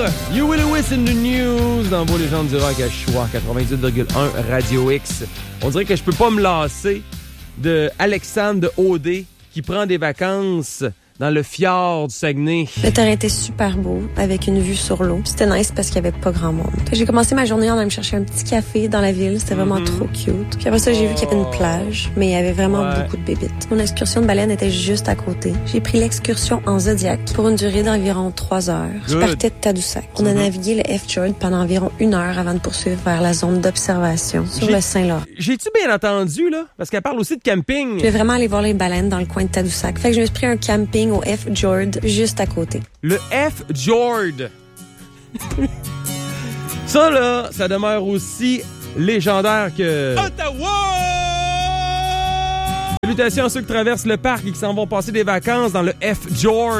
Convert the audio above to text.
Huey Lewis in the News dans vos légendes du rock à Choix 98,1 Radio X. On dirait que je peux pas me lasser de Alexandre de OD qui prend des vacances dans le fjord du Saguenay. Le terrain était super beau, avec une vue sur l'eau. C'était nice parce qu'il y avait pas grand monde. J'ai commencé ma journée en allant me chercher un petit café dans la ville. C'était vraiment trop cute. Puis après ça, j'ai vu qu'il y avait une plage, mais il y avait vraiment beaucoup de bébites. Mon excursion de baleine était juste à côté. J'ai pris l'excursion en Zodiac pour une durée d'environ 3 heures. Je partais de Tadoussac. On a navigué le F-Fjord pendant environ 1 heure avant de poursuivre vers la zone d'observation sur le Saint-Laurent. J'ai-tu bien entendu, là? Parce qu'elle parle aussi de camping. Je voulais vraiment aller voir les baleines dans le coin de Tadoussac. Fait que je me suis pris un camping au F-Fjord juste à côté. Le F-Fjord. Ça, là, ça demeure aussi légendaire que... Ottawa! Salutations à ceux qui traversent le parc et qui s'en vont passer des vacances dans le F-Fjord.